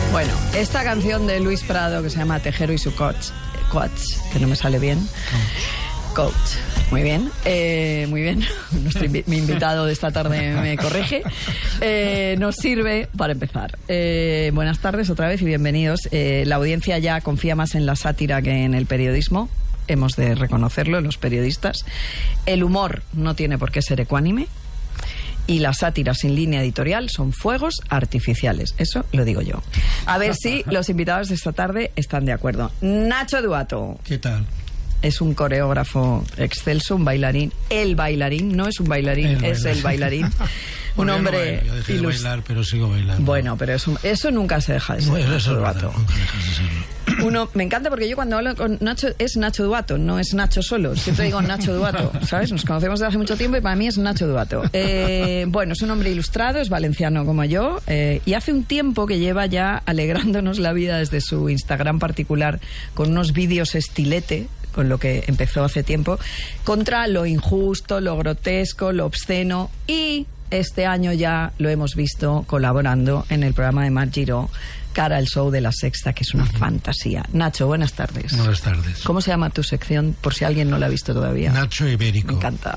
Bueno, esta canción de Luis Prado que se llama Tejero y su coach, que no me sale bien. Coach, muy bien, muy bien. Mi invitado de esta tarde me corrige. Nos sirve para empezar. Buenas tardes otra vez y bienvenidos. La audiencia ya confía más en la sátira que en el periodismo. Hemos de reconocerlo, los periodistas. El humor no tiene por qué ser ecuánime. Y las sátiras sin línea editorial son fuegos artificiales. Eso lo digo yo. A ver si los invitados de esta tarde están de acuerdo. Nacho Duato. ¿Qué tal? Es un coreógrafo excelso, un bailarín. El bailarín, no es un bailarín, es el bailarín. Un hombre yo dejé de bailar, pero sigo bailando. Bueno, pero eso nunca se deja de ser. Bueno, Nacho eso Duato. nunca dejas de serlo. Me encanta porque yo cuando hablo con Nacho es Nacho Duato, no es Nacho solo. Siempre digo Nacho Duato, ¿sabes? Nos conocemos desde hace mucho tiempo y para mí es Nacho Duato. Bueno, es un hombre ilustrado, es valenciano como yo, y hace un tiempo que lleva ya alegrándonos la vida desde su Instagram particular con unos vídeos estilete, con lo que empezó hace tiempo, contra lo injusto, lo grotesco, lo obsceno, y este año ya lo hemos visto colaborando en el programa de Mar Giró, Cara al Show de La Sexta, que es una fantasía. Nacho, buenas tardes. Buenas tardes. ¿Cómo se llama tu sección, por si alguien no la ha visto todavía? Nacho Ibérico. Me encanta.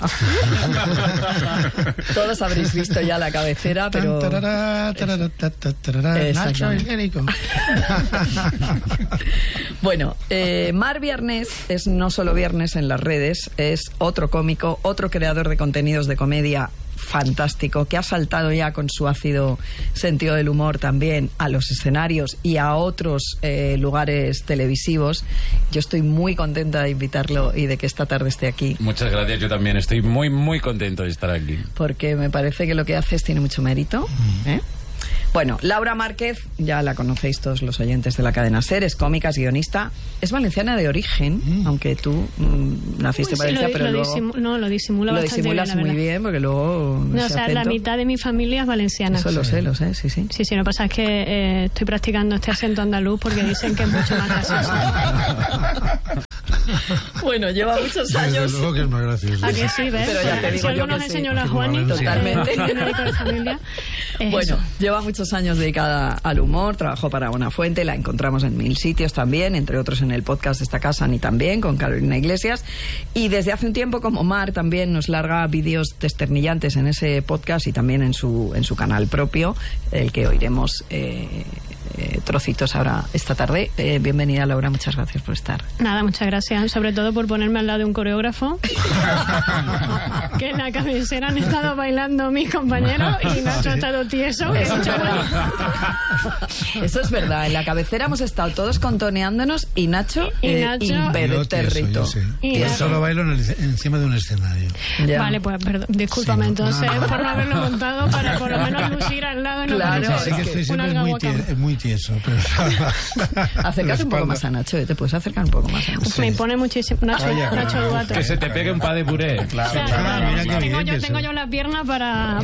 Todos habréis visto ya la cabecera, pero... Nacho Ibérico. Bueno, Mar Viernes es no solo viernes en las redes, es otro cómico, otro creador de contenidos de comedia fantástico, que ha saltado ya con su ácido sentido del humor también a los escenarios y a otros lugares televisivos. Yo estoy muy contenta de invitarlo y de que esta tarde esté aquí. Muchas gracias, yo también estoy muy contento de estar aquí. Porque me parece que lo que haces tiene mucho mérito, ¿eh? Bueno, Laura Márquez, ya la conocéis todos los oyentes de la cadena SER, es cómica, es guionista, es valenciana de origen, aunque tú naciste en Valencia, pero luego... lo disimula bastante bien, disimulas muy bien, porque luego... No, o sea, la mitad de mi familia es valenciana. Eso lo sé, sí. Sí, lo que pasa es que estoy practicando este acento andaluz porque dicen que es mucho más gracioso. Bueno, lleva muchos años... Desde luego que es más gracioso. ¿A que sí, ves? Pero ya te digo si algo nos enseñó la Juani, totalmente. De familia, bueno, eso. lleva muchos años dedicada al humor, trabajó para Buenafuente, la encontramos en 1000 sitios también, entre otros en el podcast de esta casa, ni también, con Carolina Iglesias, y desde hace un tiempo, como Mar, también nos larga vídeos desternillantes en ese podcast y también en su canal propio, el que oiremos trocitos ahora esta tarde. Bienvenida, Laura, muchas gracias por estar. Nada, muchas gracias, sobre todo por ponerme al lado de un coreógrafo que en la cabecera han estado bailando mis compañeros y Nacho ha estado tieso. Eso es verdad, en la cabecera hemos estado todos contoneándonos y Nacho impertérrito. Yo solo bailo encima de un escenario. Ya. Vale, pues perdón, discúlpame, entonces por no haberlo montado, para por lo menos lucir al lado. Claro, sí que estoy siempre muy tieso, pero... Acércate un poco más a Nacho, te puedes acercar un poco más a Nacho. Sí. Me impone muchísimo Nacho Duato. Que se te pegue un pa de puré. Claro. Tengo yo la pierna para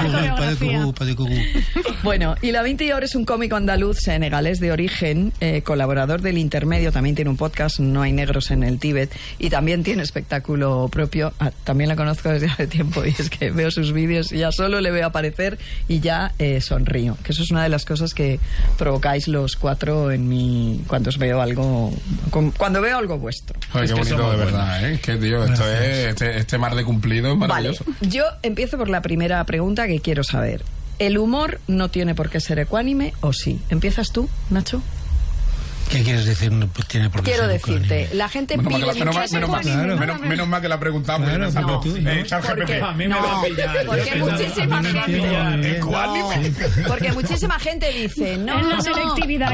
Bueno, y la Vintior es un cómico andaluz senegalés de origen, colaborador del Intermedio, también tiene un podcast, No hay negros en el Tíbet, y también tiene espectáculo propio. También la conozco desde hace tiempo y es que veo sus vídeos y ya solo le veo aparecer y ya sonrío, que eso es una de las cosas que provocáis los cuatro en mí cuando os veo algo, cuando veo algo vuestro. Joder, qué bonito, de verdad, ¿eh? Que tío, esto es este mar de cumplido es maravilloso. Vale, yo empiezo por la primera pregunta que quiero saber. ¿El humor no tiene por qué ser ecuánime o sí? ¿Empiezas tú, Nacho? ¿Qué quieres decir? No tiene por qué Quiero ser decirte, ecuánime. la gente Menos pide... menos mal que la preguntamos. Claro, pensando, porque muchísima gente... Porque muchísima gente dice, no, es la selectividad,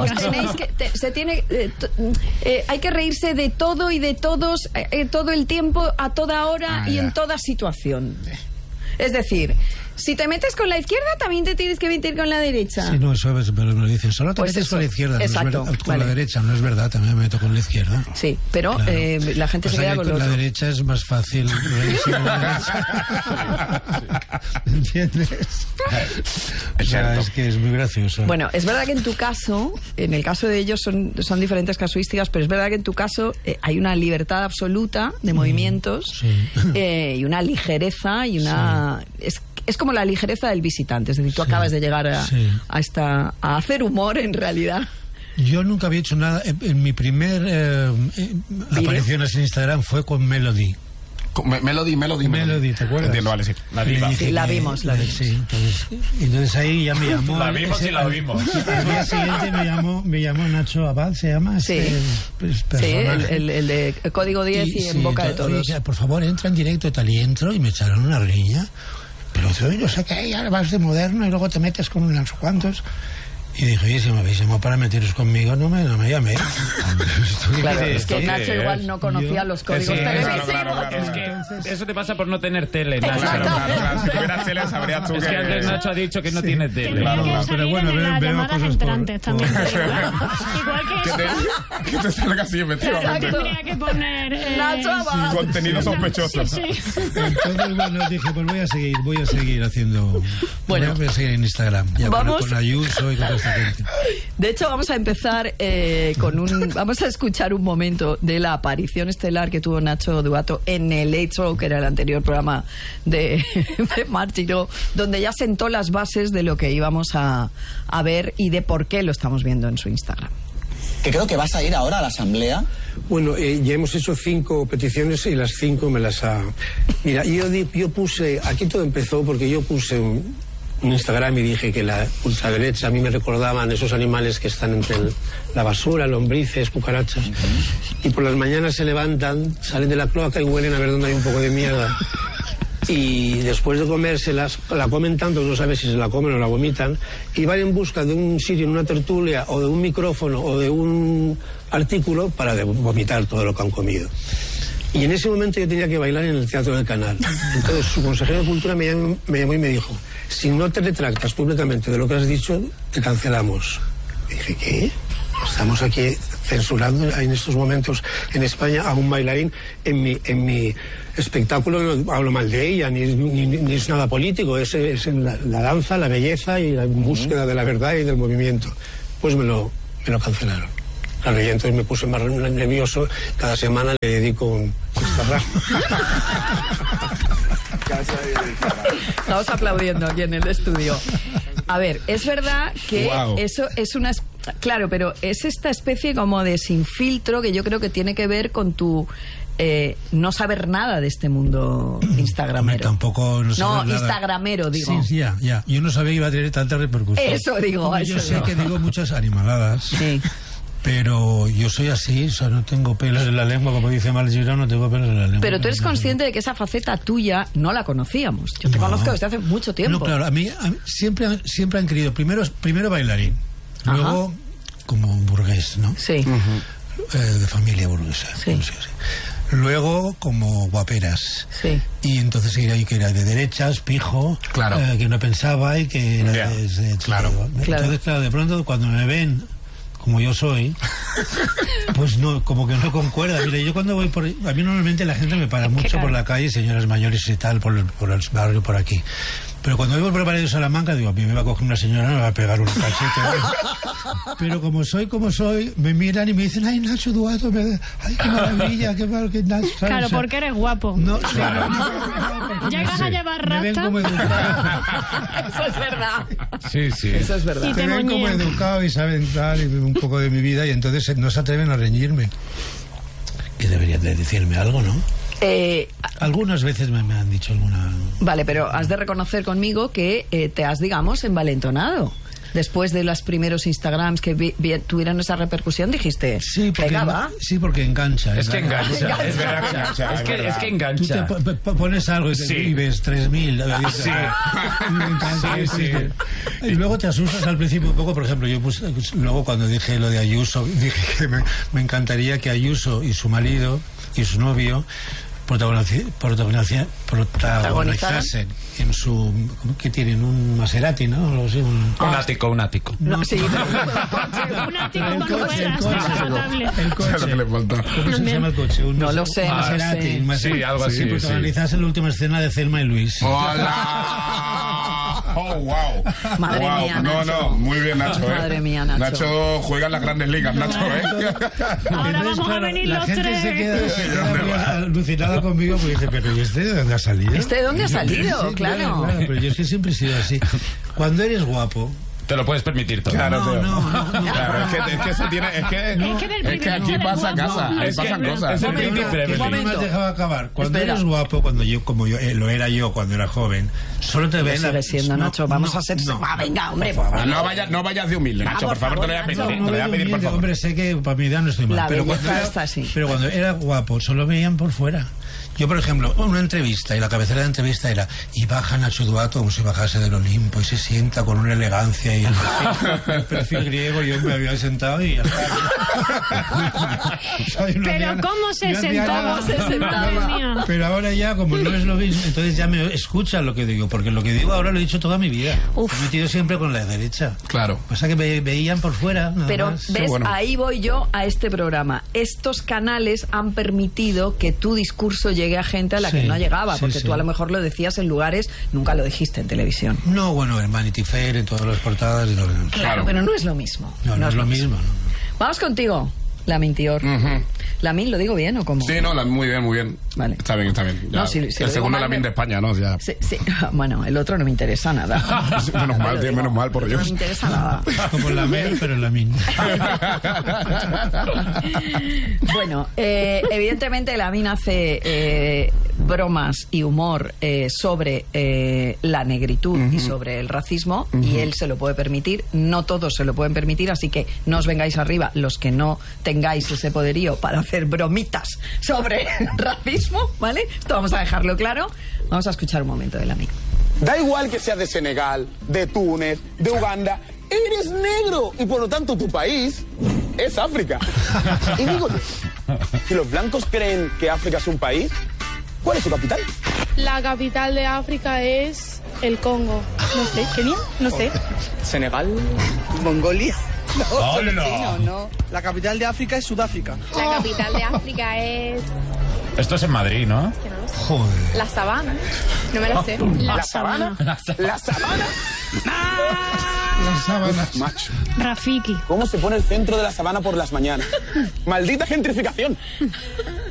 hay que reírse de todo y de todos todo el tiempo, a toda hora y en toda situación. Es decir, si te metes con la izquierda, también te tienes que meter con la derecha. Sí, no, eso pero nos dicen, solo te pues metes eso, con la izquierda, exacto, no es verdad, con la derecha, no es verdad, también me meto con la izquierda. Sí, pero claro. La gente se queda con la los... derecha es más fácil reírse con la derecha. ¿Entiendes? O sea, es que es muy gracioso. Bueno, es verdad que en tu caso, en el caso de ellos son diferentes casuísticas, pero es verdad que en tu caso hay una libertad absoluta de movimientos y una ligereza y una... es como la ligereza del visitante. Es decir, tú acabas de llegar a hacer humor en realidad. Yo nunca había hecho nada. En mi primer aparición en Instagram fue con Melody. Melody, ¿te acuerdas? Entiendo, vale, sí. La diva. Sí, la vimos. Sí, entonces ahí ya me llamó. La vimos y la oímos. Al día siguiente me llamó Nacho Abad, se llama. Sí, el de Código 10 y en boca de todos. Oye, por favor, entra en directo y tal. Y entro y me echaron una riña. Pero tú no sé qué, ahora vas de moderno y luego te metes con unos cuantos. Y dije, oye, si me habéis llamado para meteros conmigo, no me llamé. Claro, es que Nacho igual no conocía los códigos televisivos. Claro. Es que eso te pasa por no tener tele, Nacho. Claro. Si tuvieras tele, sabrías tú Es que antes Nacho ha dicho que no tiene tele. Tendría que pero salir bueno, en las veo llamadas cosas entrantes también. Igual que que te salga así, efectivamente. tendría que poner Nacho Abad. Contenido sospechoso. Sí. Entonces, bueno, dije, pues voy a seguir haciendo. Bueno. Voy a seguir en Instagram. Ya Vamos. con Ayuso y con toda esta gente. De hecho, vamos a empezar vamos a escuchar un momento de la aparición estelar que tuvo Nacho Duato en el Late Show, que era el anterior programa de Mar Giró, donde ya sentó las bases de lo que íbamos a ver y de por qué lo estamos viendo en su Instagram. Que creo que vas a ir ahora a la asamblea. Bueno, ya hemos hecho 5 peticiones y las 5 me las ha... Mira, yo puse... Aquí todo empezó porque yo puse un Instagram y dije que la ultraderecha a mí me recordaban esos animales que están entre la basura, lombrices, cucarachas. Y por las mañanas se levantan, salen de la cloaca y huelen a ver dónde hay un poco de mierda. Y después de comérselas, la comen tanto que no sabes si se la comen o la vomitan, y van en busca de un sitio, en una tertulia, o de un micrófono, o de un artículo para vomitar todo lo que han comido. Y en ese momento yo tenía que bailar en el Teatro del Canal. Entonces su consejero de Cultura me llamó y me dijo, si no te retractas públicamente de lo que has dicho, te cancelamos. Y dije, ¿qué? Estamos aquí censurando en estos momentos en España a un bailarín. En mi espectáculo no hablo mal de ella, ni es nada político, es la danza, la belleza y la búsqueda de la verdad y del movimiento. Pues me lo cancelaron. Claro, y entonces me puse más nervioso. Cada semana le dedico un Instagram. Estamos aplaudiendo aquí en el estudio. A ver, es verdad que eso es una... Claro, pero es esta especie como de sin filtro que yo creo que tiene que ver con tu... no saber nada de este mundo instagramero. Tampoco no saber nada. Instagramero, digo. Sí, ya. Yo no sabía que iba a tener tanta repercusión. Eso digo. Yo sé que digo muchas animaladas. Sí. Pero yo soy así, o sea, no tengo pelos en la lengua, como dice Mar Giró, no tengo pelos en la lengua. Pero tú eres consciente de que esa faceta tuya no la conocíamos. Yo te conozco desde hace mucho tiempo. No, claro, a mí siempre han querido, primero bailarín, luego como burgués, ¿no? Sí. De familia burguesa. Sí. No sé, sí. Luego como guaperas. Sí. Y entonces que era de derechas, pijo, Claro. Que no pensaba y que era Claro. Entonces, claro, de pronto cuando me ven como yo soy, pues no, como que no concuerda. Mira, yo cuando voy a mí normalmente la gente me para mucho por la calle, señoras mayores y tal, por el barrio, por aquí. Pero cuando voy por el barrio de Salamanca, digo, a mí me va a coger una señora, me va a pegar un cachete. Pero como soy, me miran y me dicen, ay, Nacho Duato, ay, qué maravilla, qué mal, que Nacho. ¿sabes? Claro, O sea, porque eres guapo. no, Claro. Llegas a llevar me ven rasta. como educado. Eso es verdad. Sí. Eso es verdad. Y Me te ven como moñean. educado y saben tal, y un poco de mi vida, y entonces no se atreven a reñirme. Que deberían de decirme algo, ¿no? Algunas veces me han dicho alguna... Vale, pero has de reconocer conmigo que te has, digamos, envalentonado. Después de los primeros Instagrams que tuvieron esa repercusión, dijiste, Sí, pegaba. porque engancha. Es que engancha. Engancha. Es verdad que engancha. Es que engancha. Tú te pones algo y ves 3.000. Sí. Y luego te asustas al principio un poco. Por ejemplo, luego cuando dije lo de Ayuso, dije que me encantaría que Ayuso y su marido y su novio protagonizasen en su... ¿Qué tienen? Un Maserati, ¿no? Un ático. No, sí, Un ático con ruedas descapotable. El Lo que le coche. falta. ¿Cómo se llama el coche? No lo sé, Un no lo Maserati. sé. Un Maserati. Sí, algo así, Que protagonizasen la última escena de Thelma y Luis. ¡Hola! Oh, wow. Madre mía, Nacho. No, muy bien, Nacho. Madre mía, Nacho. Nacho juega en las grandes ligas, Nacho, Ahora Entonces, vamos a venir la los gente tres. se queda muy alucinada conmigo porque dice, pero ¿y este de dónde ha salido? ¿Este de dónde ha salido? Sí, Claro. pero yo es que siempre he sido así. Cuando eres guapo... Te lo puedes permitir todo. Claro, tío. No. Claro, es que se tiene. Es que aquí pasa casa. Ahí pasan cosas. Es el príncipe Que no me momento. has dejado acabar. Cuando Espera. eres guapo, como yo lo era yo cuando era joven, solo te ven... Sigue siendo, Nacho. Vamos a ser... venga, hombre, por favor. No vayas de humilde, Nacho. Por favor, te lo voy a pedir. Nacho. Te lo voy a pedir, por favor. Hombre, sé que para mi edad no estoy mal. La pero belleza está así. Pero cuando era guapo, solo veían por fuera. Yo, por ejemplo, una entrevista, y la cabecera de la entrevista era, y baja Nacho Duato como si bajase del Olimpo, y se sienta con una elegancia, y el perfil griego, yo me había sentado y ya está. Pero ¿cómo se sentaba? ¿Cómo se sentaba? Madre mía. Pero ahora ya, como no es lo mismo, entonces ya me escuchan lo que digo, porque lo que digo ahora lo he dicho toda mi vida. Uf. Me he metido siempre con la derecha. Claro. Pasa que me veían por fuera, nada Pero, más. ¿ves? bueno. Ahí voy yo a este programa. Estos canales han permitido que tu discurso llegue a gente a la que Sí, no llegaba, sí, porque sí. tú a lo mejor lo decías en lugares, nunca lo dijiste en televisión. No, bueno, en Vanity Fair, en todas las portadas. Y Claro, pero no es lo mismo. no es lo mismo. No. Vamos contigo, Lamin Tior. Lamin, ¿lo digo bien o cómo? Sí, no, muy bien, muy bien. Vale. Está bien. Ya, No, si lo el digo segundo mal, Lamin de España, ¿no? Ya. Sí. Bueno, el otro no me interesa nada. Menos mal, Lo tío, digo. menos mal, por No Dios. me interesa nada. Como la Mel, pero la Min. Bueno, evidentemente Lamin hace bromas y humor sobre la negritud y sobre el racismo, y él se lo puede permitir. No todos se lo pueden permitir, así que no os vengáis arriba los que no tengáis ese poderío para hacer bromitas sobre racismo, ¿vale? Esto vamos a dejarlo claro. Vamos a escuchar un momento de Lamin. Da igual que seas de Senegal, de Túnez, de Uganda, eres negro y por lo tanto tu país es África. Y digo yo, si los blancos creen que África es un país, ¿cuál es su capital? La capital de África es el Congo. No sé, Kenia, no sé. Senegal. Mongolia. No. La capital de África es Sudáfrica. La capital de África es Esto es en Madrid, ¿no? Joder. la Sabana. No me la sé. ¿La sabana? ¿La sabana? Las sábanas. Macho, Rafiki. ¿cómo se pone el centro de la sabana por las mañanas? Maldita gentrificación.